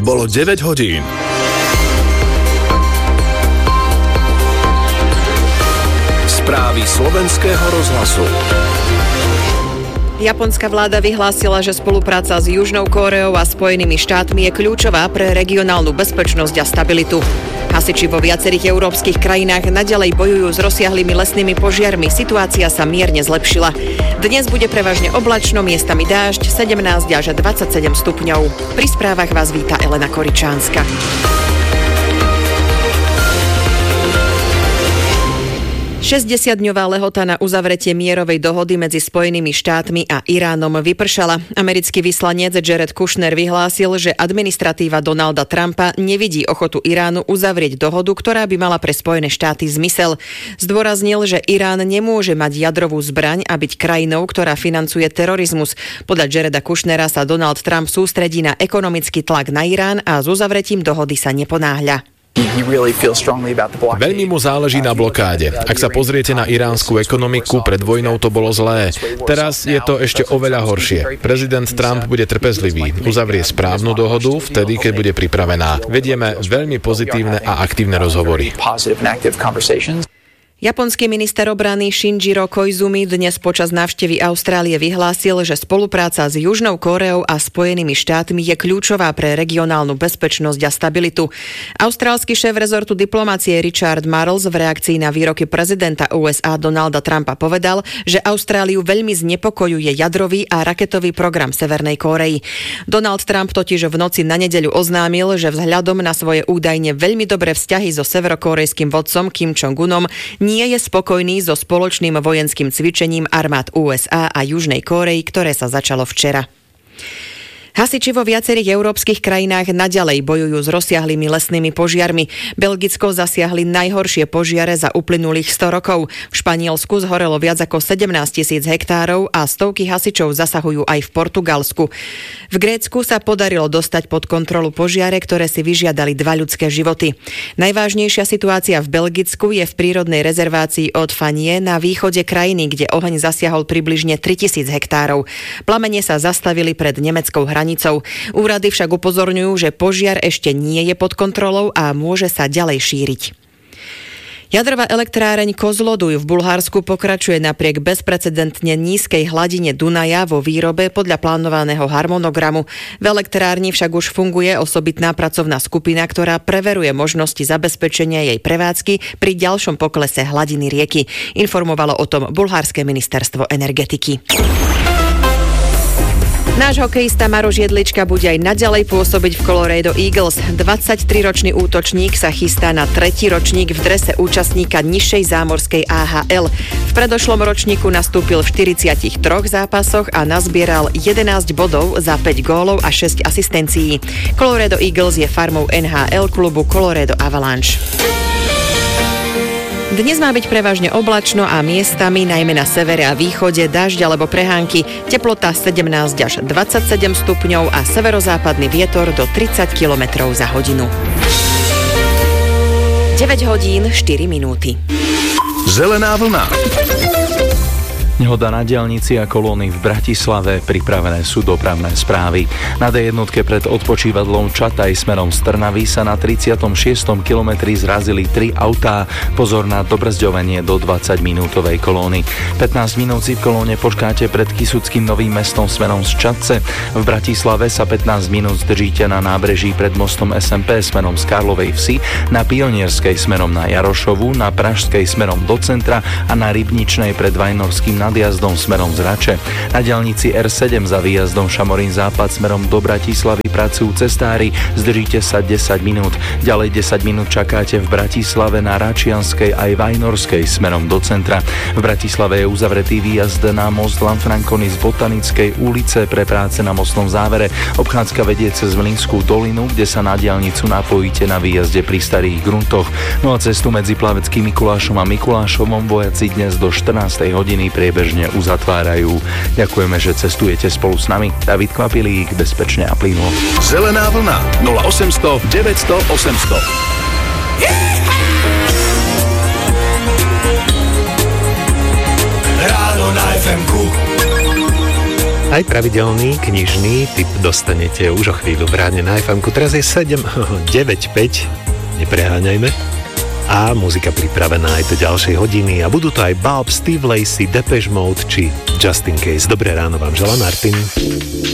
Bolo 9 hodín. Správy slovenského rozhlasu. Japonská vláda vyhlásila, že spolupráca s Južnou Kóreou a Spojenými štátmi je kľúčová pre regionálnu bezpečnosť a stabilitu. Hasiči vo viacerých európskych krajinách naďalej bojujú s rozsiahlými lesnými požiarmi. Situácia sa mierne zlepšila. Dnes bude prevažne oblačno, miestami dážď, 17 až 27 stupňov. Pri správach vás víta Elena Koričánska. 60-dňová lehota na uzavretie mierovej dohody medzi Spojenými štátmi a Iránom vypršala. Americký vyslanec Jared Kushner vyhlásil, že administratíva Donalda Trumpa nevidí ochotu Iránu uzavrieť dohodu, ktorá by mala pre Spojené štáty zmysel. Zdôraznil, že Irán nemôže mať jadrovú zbraň a byť krajinou, ktorá financuje terorizmus. Podľa Jareda Kushnera sa Donald Trump sústredí na ekonomický tlak na Irán a s uzavretím dohody sa neponáhľa. Veľmi mu záleží na blokáde. Ak sa pozriete na iránsku ekonomiku, pred vojnou to bolo zlé. Teraz je to ešte oveľa horšie. Prezident Trump bude trpezlivý. Uzavrie správnu dohodu vtedy, keď bude pripravená. Vedieme veľmi pozitívne a aktívne rozhovory. Japonský minister obrany Shinjiro Koizumi dnes počas návštevy Austrálie vyhlásil, že spolupráca s Južnou Kóreou a Spojenými štátmi je kľúčová pre regionálnu bezpečnosť a stabilitu. Austrálsky šéf rezortu diplomácie Richard Marles v reakcii na výroky prezidenta USA Donalda Trumpa povedal, že Austráliu veľmi znepokojuje jadrový a raketový program Severnej Kórey. Donald Trump totiž v noci na nedeľu oznámil, že vzhľadom na svoje údajne veľmi dobré vzťahy so severokórejským vodcom Kim Jong-unom nie je spokojný so spoločným vojenským cvičením armád USA a Južnej Kórey, ktoré sa začalo včera. Hasiči vo viacerých európskych krajinách naďalej bojujú s rozsiahlými lesnými požiarmi. Belgicko zasiahli najhoršie požiare za uplynulých 100 rokov. V Španielsku zhorelo viac ako 17 000 hektárov a stovky hasičov zasahujú aj v Portugalsku. V Grécku sa podarilo dostať pod kontrolu požiare, ktoré si vyžiadali 2 ľudské životy. Najvážnejšia situácia v Belgicku je v prírodnej rezervácii od Fanie na východe krajiny, kde oheň zasiahol približne 3000 hektárov. Plamene sa zastavili pred nemeckou hranicou. Úrady však upozorňujú, že požiar ešte nie je pod kontrolou a môže sa ďalej šíriť. Jadrová elektráreň Kozloduj v Bulharsku pokračuje napriek bezprecedentne nízkej hladine Dunaja vo výrobe podľa plánovaného harmonogramu. V elektrárni však už funguje osobitná pracovná skupina, ktorá preveruje možnosti zabezpečenia jej prevádzky pri ďalšom poklese hladiny rieky. Informovalo o tom bulharské ministerstvo energetiky. Náš hokejista Maroš Jedlička bude aj naďalej pôsobiť v Colorado Eagles. 23-ročný útočník sa chystá na 3. ročník v drese účastníka nižšej zámorskej AHL. V predošlom ročníku nastúpil v 43 zápasoch a nazbieral 11 bodov za 5 gólov a 6 asistencií. Colorado Eagles je farmou NHL klubu Colorado Avalanche. Dnes má byť prevažne oblačno a miestami, najmä na severe a východe, dažď alebo prehánky. Teplota 17 až 27 stupňov a severozápadný vietor do 30 km za hodinu. 9 hodín 4 minúty. Zelená vlna. Nehoda na diaľnici a kolóny v Bratislave, pripravené sú dopravné správy. Na D1 pred odpočívadlom Čataj smerom z Trnavy sa na 36. kilometri zrazili 3 autá. Pozor na dobrzďovanie do 20-minútovej kolóny. 15 minút si v kolóne počkáte pred Kysuckým Novým Mestom smerom z Čadce. V Bratislave sa 15 minút zdržíte na nábreží pred mostom SMP smerom z Karlovej Vsi, na Pionierskej smerom na Jarošovu, na Pražskej smerom do centra a na Rybničnej pred Vajnorským nadjazdom smerom z Rače. Na diaľnici R7 za výjazdom Šamorín západ smerom do Bratislavy pracujú cestári, zdržíte sa 10 minút. Ďalej 10 minút čakáte v Bratislave na Račianskej aj Vajnorskej smerom do centra. V Bratislave je uzavretý výjazd na most Lanfranconi z Botanickej ulice pre práce na mostnom závere. Obchádzka vedie cez Mlynskú dolinu, kde sa na diaľnicu napojíte na výjazde pri Starých gruntoch. No a cestu medzi Plaveckým Mikulášom a Mikulášovom vojaci dnes do 14. hodiny priebežne uzatvárajú. Ďakujeme, že cestujete spolu s nami. David Kvapilík, bezpečne a plynulo. Zelená vlna 0800 900 800. Ráno na FM-ku. Aj pravidelný knižný tip dostanete už o chvíľu v ráne na FM-ku. Teraz je 9:05, nepreháňajme. A muzika pripravená aj do ďalšej hodiny. A budú to aj Bob, Steve Lacy, Depeche Mode či Just In Case. Dobré ráno vám želá Martin.